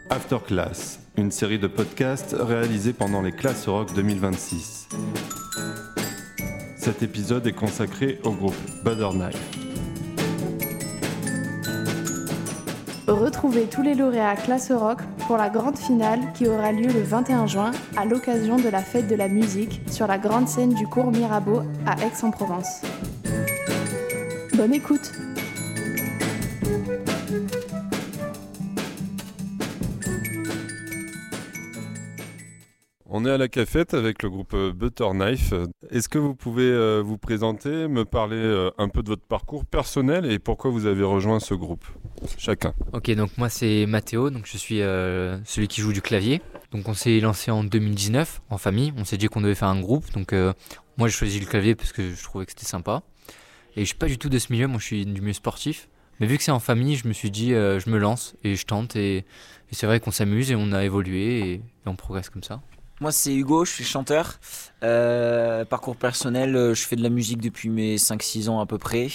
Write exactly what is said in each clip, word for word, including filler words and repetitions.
After Class, une série de podcasts réalisés pendant les classes rock deux mille vingt-six. Cet épisode est consacré au groupe Butter Knife. Retrouvez tous les lauréats classe rock pour la grande finale qui aura lieu le vingt et un juin à l'occasion de la fête de la musique sur la grande scène du cours Mirabeau à Aix-en-Provence. Bonne écoute! On est à la cafette avec le groupe Butter Knife. Est-ce que vous pouvez euh, vous présenter, me parler euh, un peu de votre parcours personnel et pourquoi vous avez rejoint ce groupe, chacun? Ok, donc moi c'est Mathéo, donc je suis euh, celui qui joue du clavier. Donc on s'est lancé en deux mille dix-neuf en famille, on s'est dit qu'on devait faire un groupe. Donc euh, moi j'ai choisi le clavier parce que je trouvais que c'était sympa. Et je suis pas du tout de ce milieu, moi je suis du milieu sportif. Mais vu que c'est en famille, je me suis dit euh, je me lance et je tente. Et, et c'est vrai qu'on s'amuse et on a évolué et, et on progresse comme ça. Moi c'est Hugo, je suis chanteur, euh, parcours personnel, je fais de la musique depuis mes cinq six ans à peu près,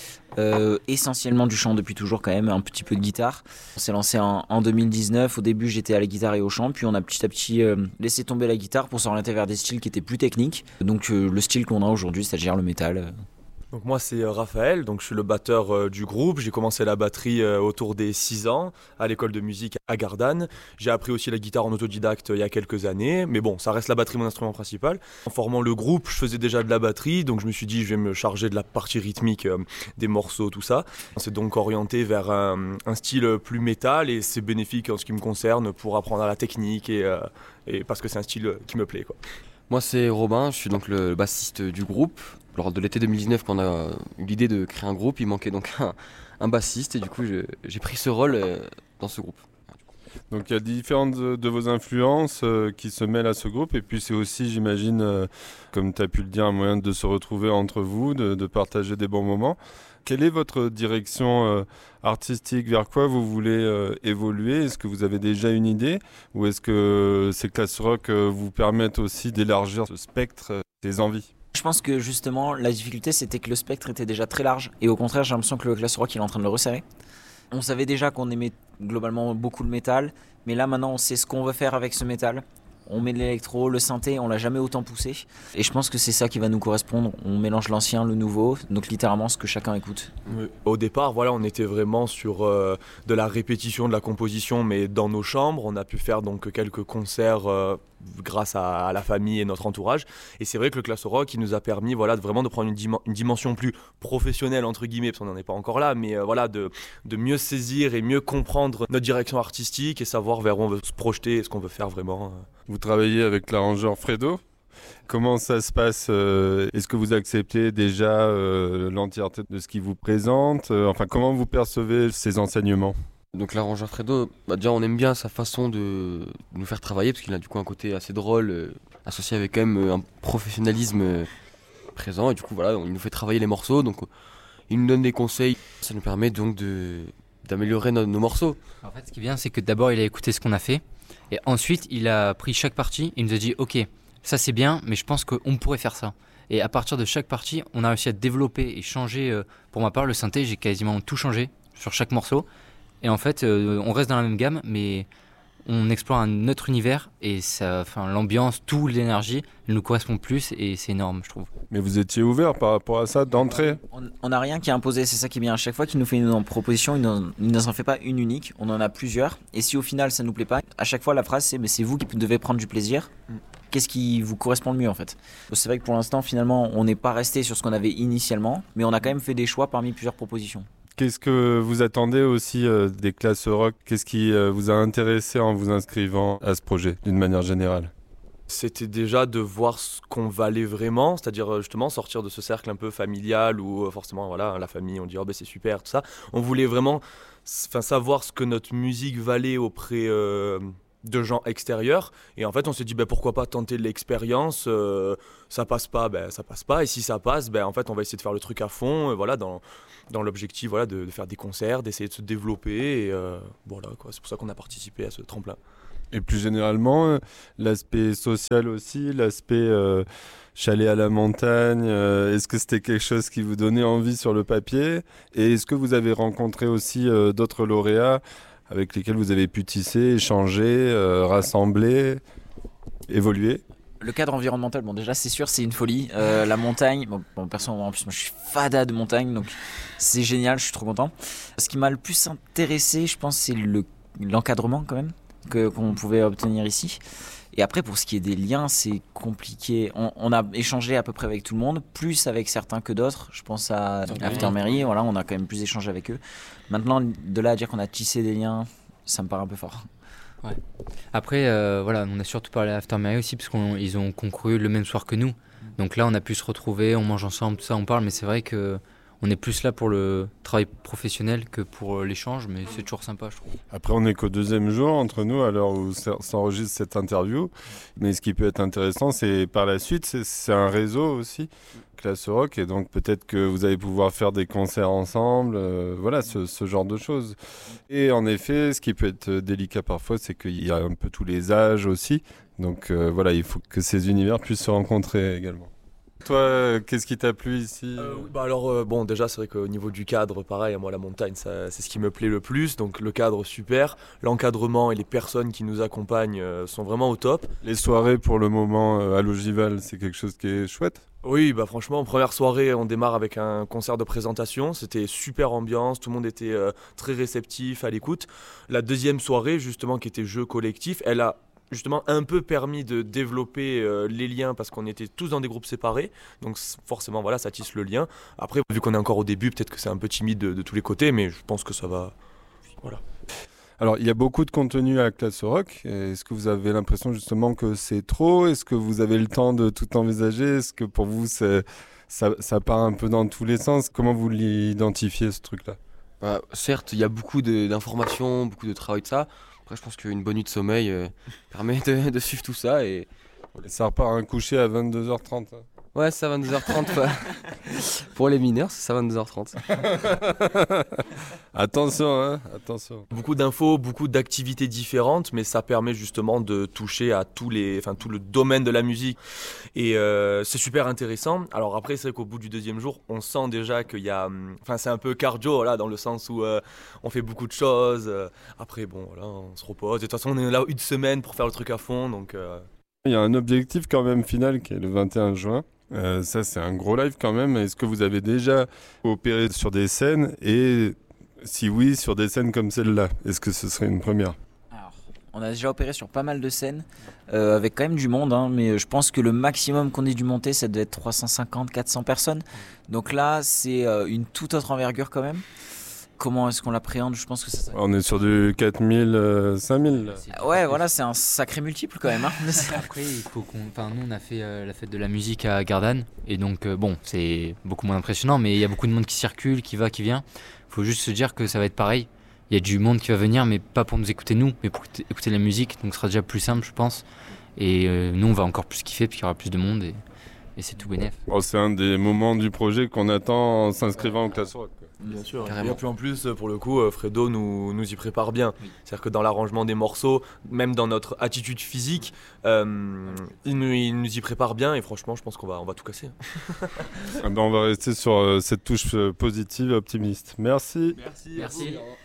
euh, essentiellement du chant depuis toujours quand même, un petit peu de guitare. On s'est lancé en, en deux mille dix-neuf, au début j'étais à la guitare et au chant, puis on a petit à petit euh, laissé tomber la guitare pour s'orienter vers des styles qui étaient plus techniques, donc euh, le style qu'on a aujourd'hui, c'est-à-dire le métal. Euh. Donc moi c'est Raphaël, donc je suis le batteur euh, du groupe. J'ai commencé la batterie euh, autour des six ans à l'école de musique à Gardanne. J'ai appris aussi la guitare en autodidacte euh, il y a quelques années, mais bon, ça reste la batterie mon instrument principal. En formant le groupe, je faisais déjà de la batterie, donc je me suis dit je vais me charger de la partie rythmique euh, des morceaux, tout ça. On s'est donc orienté vers un, un style plus métal et c'est bénéfique en ce qui me concerne pour apprendre à la technique et, euh, et parce que c'est un style qui me plaît, quoi. Moi c'est Robin, je suis donc le bassiste du groupe. Lors de l'été deux mille dix-neuf, quand on a eu l'idée de créer un groupe, il manquait donc un, un bassiste et du coup je, j'ai pris ce rôle euh, dans ce groupe. Donc il y a différentes de, de vos influences euh, qui se mêlent à ce groupe et puis c'est aussi, j'imagine, euh, comme tu as pu le dire, un moyen de se retrouver entre vous, de, de partager des bons moments. Quelle est votre direction euh, artistique? Vers quoi vous voulez euh, évoluer? Est-ce que vous avez déjà une idée? Ou est-ce que ces classes rock euh, vous permettent aussi d'élargir ce spectre euh, des envies? Je pense que justement la difficulté c'était que le spectre était déjà très large et au contraire j'ai l'impression que le classe rock il est en train de le resserrer. On savait déjà qu'on aimait globalement beaucoup le métal, mais là maintenant on sait ce qu'on veut faire avec ce métal. On met de l'électro, le synthé, on l'a jamais autant poussé. Et je pense que c'est ça qui va nous correspondre. On mélange l'ancien, le nouveau, donc littéralement ce que chacun écoute. Oui. Au départ, voilà, on était vraiment sur euh, de la répétition de la composition, mais dans nos chambres. On a pu faire donc quelques concerts euh, grâce à, à la famille et notre entourage. Et c'est vrai que le classe rock, il nous a permis voilà, de vraiment de prendre une, dim- une dimension plus professionnelle, entre guillemets, parce qu'on n'en est pas encore là, mais euh, voilà, de, de mieux saisir et mieux comprendre notre direction artistique et savoir vers où on veut se projeter et ce qu'on veut faire vraiment. Vous travaillez avec l'arrangeur Fredo. Comment ça se passe? Est-ce que vous acceptez déjà euh, l'entièreté de ce qu'il vous présente? Enfin, comment vous percevez ces enseignements? Donc l'arrangeur Fredo, bah déjà on aime bien sa façon de nous faire travailler parce qu'il a du coup un côté assez drôle, euh, associé avec quand même euh, un professionnalisme euh, présent. Et du coup voilà, il nous fait travailler les morceaux, donc euh, il nous donne des conseils. Ça nous permet donc de, d'améliorer nos, nos morceaux. En fait ce qui est bien c'est que d'abord il a écouté ce qu'on a fait. Et ensuite, il a pris chaque partie et il nous a dit « Ok, ça c'est bien, mais je pense qu'on pourrait faire ça. » Et à partir de chaque partie, on a réussi à développer et changer. Euh, pour ma part, le synthé, j'ai quasiment tout changé sur chaque morceau. Et en fait, euh, on reste dans la même gamme, mais on explore un autre univers. Et ça, enfin, l'ambiance, tout l'énergie, elle nous correspond plus et c'est énorme, je trouve. Mais vous étiez ouvert par rapport à ça d'entrée? On n'a rien qui est imposé, c'est ça qui est bien. À chaque fois qu'il nous fait une proposition, il ne nous en fait pas une unique, on en a plusieurs. Et si au final ça ne nous plaît pas, à chaque fois la phrase c'est mais c'est vous qui devez prendre du plaisir. Qu'est-ce qui vous correspond le mieux en fait? C'est vrai que pour l'instant finalement on n'est pas resté sur ce qu'on avait initialement, mais on a quand même fait des choix parmi plusieurs propositions. Qu'est-ce que vous attendez aussi euh, des classes rock? Qu'est-ce qui euh, vous a intéressé en vous inscrivant à ce projet d'une manière générale? C'était déjà de voir ce qu'on valait vraiment, c'est-à-dire justement sortir de ce cercle un peu familial où forcément voilà, la famille on dit oh ben c'est super tout ça. On voulait vraiment enfin, savoir ce que notre musique valait auprès euh, de gens extérieurs et en fait on s'est dit ben pourquoi pas tenter l'expérience, euh, ça passe pas, ben ça passe pas et si ça passe ben en fait on va essayer de faire le truc à fond, euh, voilà dans dans l'objectif voilà de, de faire des concerts, d'essayer de se développer et euh, voilà quoi, c'est pour ça qu'on a participé à ce tremplin. Et plus généralement, euh, l'aspect social aussi, l'aspect euh, chalet à la montagne, euh, est-ce que c'était quelque chose qui vous donnait envie sur le papier? Et est-ce que vous avez rencontré aussi euh, d'autres lauréats avec lesquels vous avez pu tisser, échanger, euh, rassembler, évoluer? Le cadre environnemental, bon déjà c'est sûr c'est une folie. Euh, la montagne, bon, bon personnellement en plus moi je suis fada de montagne donc c'est génial, je suis trop content. Ce qui m'a le plus intéressé je pense c'est le, l'encadrement quand même que, qu'on pouvait obtenir ici. Et après pour ce qui est des liens c'est compliqué. On, on a échangé à peu près avec tout le monde, plus avec certains que d'autres. Je pense à After Mary, voilà, on a quand même plus échangé avec eux. Maintenant de là à dire qu'on a tissé des liens, ça me paraît un peu fort. Ouais. Après, euh, voilà, on a surtout parlé à After Mary aussi parce qu'ils ont concouru le même soir que nous. Donc là, on a pu se retrouver, on mange ensemble, tout ça, on parle. Mais c'est vrai que on est plus là pour le travail professionnel que pour l'échange, mais c'est toujours sympa, je trouve. Après, on n'est qu'au deuxième jour entre nous, à l'heure où s'enregistre cette interview. Mais ce qui peut être intéressant, c'est par la suite, c'est, c'est un réseau aussi, Classe Rock, et donc peut-être que vous allez pouvoir faire des concerts ensemble, euh, voilà, ce, ce genre de choses. Et en effet, ce qui peut être délicat parfois, c'est qu'il y a un peu tous les âges aussi. Donc euh, voilà, il faut que ces univers puissent se rencontrer également. Toi, qu'est-ce qui t'a plu ici? euh, bah alors euh, bon déjà c'est vrai qu'au niveau du cadre pareil, moi la montagne ça, c'est ce qui me plaît le plus, donc le cadre super, l'encadrement et les personnes qui nous accompagnent euh, sont vraiment au top. Les soirées pour le moment euh, à l'Ogival, c'est quelque chose qui est chouette? Oui, bah franchement, première soirée, on démarre avec un concert de présentation. C'était super ambiance, tout le monde était euh, très réceptif, à l'écoute. La deuxième soirée, justement, qui était jeu collectif, elle a justement un peu permis de développer euh, les liens parce qu'on était tous dans des groupes séparés. Donc forcément, voilà, ça tisse le lien. Après, vu qu'on est encore au début, peut-être que c'est un peu timide de, de tous les côtés, mais je pense que ça va... Voilà. Alors, il y a beaucoup de contenu à Classe Rock. Est-ce que vous avez l'impression justement que c'est trop? Est-ce que vous avez le temps de tout envisager? Est-ce que pour vous, c'est, ça, ça part un peu dans tous les sens? Comment vous l'identifiez, ce truc-là? Bah, certes, il y a beaucoup de, d'informations, beaucoup de travail de ça. Après, je pense qu'une bonne nuit de sommeil euh, permet de, de suivre tout ça. Et... et ça repart à un coucher à vingt-deux heures trente. Hein. Ouais, c'est à vingt-deux heures trente. Pour les mineurs, c'est à vingt-deux heures trente. Attention, hein, attention. Beaucoup d'infos, beaucoup d'activités différentes, mais ça permet justement de toucher à tous les, enfin, tout le domaine de la musique. Et euh, c'est super intéressant. Alors après, c'est vrai qu'au bout du deuxième jour, on sent déjà qu'il y a... Enfin, c'est un peu cardio, là, dans le sens où euh, on fait beaucoup de choses. Après, bon, voilà, on se repose. Et de toute façon, on est là une semaine pour faire le truc à fond, donc... Euh... Il y a un objectif quand même final qui est le vingt et un juin. Euh, ça, c'est un gros live quand même. Est-ce que vous avez déjà opéré sur des scènes? Et si oui, sur des scènes comme celle-là, est-ce que ce serait une première? Alors, on a déjà opéré sur pas mal de scènes, euh, avec quand même du monde, hein, mais je pense que le maximum qu'on ait dû monter, ça doit être trois cent cinquante à quatre cents personnes. Donc là, c'est euh, une toute autre envergure quand même. Comment est-ce qu'on l'appréhende? Je pense que ça... On est sur du quatre mille, cinq mille. Là. Ouais, voilà, c'est un sacré multiple quand même. Hein. Après, il faut qu'on... Enfin, nous, on a fait euh, la fête de la musique à Gardanne. Et donc, euh, bon, c'est beaucoup moins impressionnant, mais il y a beaucoup de monde qui circule, qui va, qui vient. Il faut juste se dire que ça va être pareil. Il y a du monde qui va venir, mais pas pour nous écouter nous, mais pour écouter la musique. Donc, ce sera déjà plus simple, je pense. Et euh, nous, on va encore plus kiffer, puis il y aura plus de monde. Et, et c'est tout bénef. Bon, c'est un des moments du projet qu'on attend en s'inscrivant au Classe Rock. Bien sûr, carrément. Et puis en plus, pour le coup, Fredo nous, nous y prépare bien. Oui. C'est-à-dire que dans l'arrangement des morceaux, même dans notre attitude physique, euh, il, nous, il nous y prépare bien et franchement, je pense qu'on va, on va tout casser. Ah ben, on va rester sur euh, cette touche euh, positive, optimiste. Merci. Merci. Merci.